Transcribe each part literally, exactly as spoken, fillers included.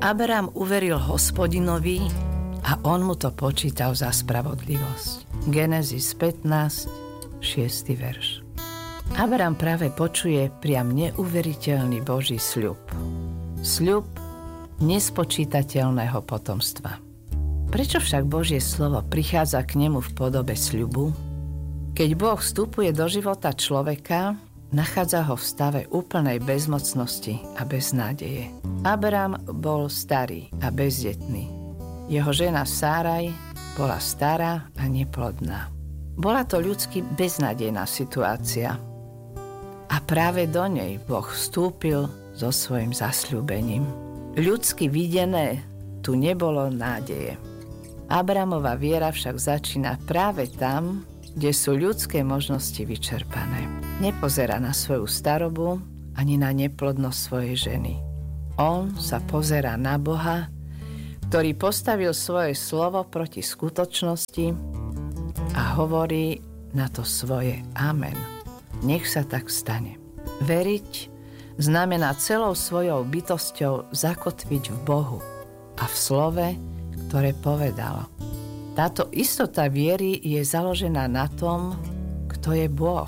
Abrám uveril Hospodinovi a on mu to počítal za spravodlivosť. Genesis pätnásť, šiesty verš. Abrám práve počuje priam neuveriteľný Boží sľub. Sľub nespočítateľného potomstva. Prečo však Božie slovo prichádza k nemu v podobe sľubu? Keď Boh vstupuje do života človeka, nachádza ho v stave úplnej bezmocnosti a beznádeje. Abrám bol starý a bezdetný. Jeho žena Sáraj bola stará a neplodná. Bola to ľudsky beznádejná situácia. A práve do nej Boh vstúpil so svojím zasľúbením. Ľudsky videné tu nebolo nádeje. Abramová viera však začína práve tam, kde sú ľudské možnosti vyčerpané. Nepozerá na svoju starobu ani na neplodnosť svojej ženy. On sa pozerá na Boha, ktorý postavil svoje slovo proti skutočnosti a hovorí na to svoje amen. Nech sa tak stane. Veriť znamená celou svojou bytosťou zakotviť v Bohu a v slove, ktoré povedal. Táto istota viery je založená na tom, kto je Boh.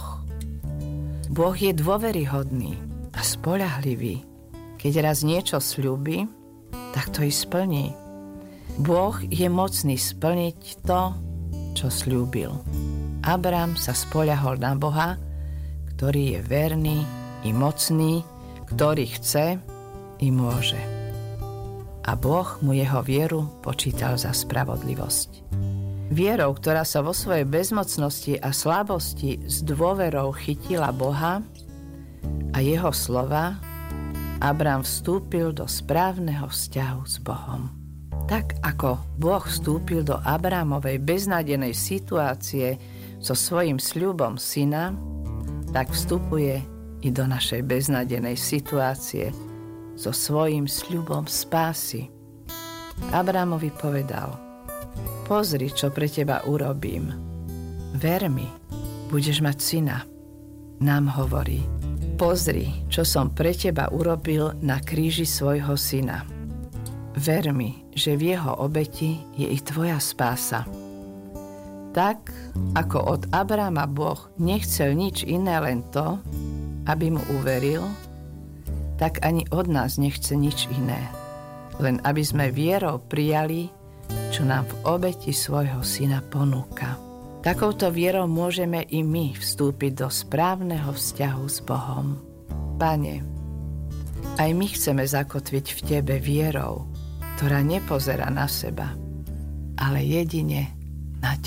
Boh je dôveryhodný a spoľahlivý. Keď raz niečo sľúbi, tak to i splní. Boh je mocný splniť to, čo sľúbil. Abrám sa spoľahol na Boha, ktorý je verný i mocný, ktorý chce i môže. A Boh mu jeho vieru počítal za spravodlivosť. Vierou, ktorá sa vo svojej bezmocnosti a slabosti s dôverou chytila Boha a jeho slova, Abrám vstúpil do správneho vzťahu s Bohom. Tak ako Boh vstúpil do Abrámovej beznádenej situácie so svojím sľubom syna, tak vstupuje i do našej beznádenej situácie so svojím sľubom spásy. Abrámovi povedal: pozri, čo pre teba urobím. Ver mi, budeš mať syna. Nám hovorí: pozri, čo som pre teba urobil na kríži svojho syna. Ver mi, že v jeho obeti je i tvoja spása. Tak, ako od Abráma Boh nechcel nič iné, len to, aby mu uveril, tak ani od nás nechce nič iné, len aby sme vierou prijali, čo nám v obeti svojho syna ponúka. Takouto vierou môžeme i my vstúpiť do správneho vzťahu s Bohom. Pane, aj my chceme zakotviť v Tebe vierou, ktorá nepozerá na seba, ale jedine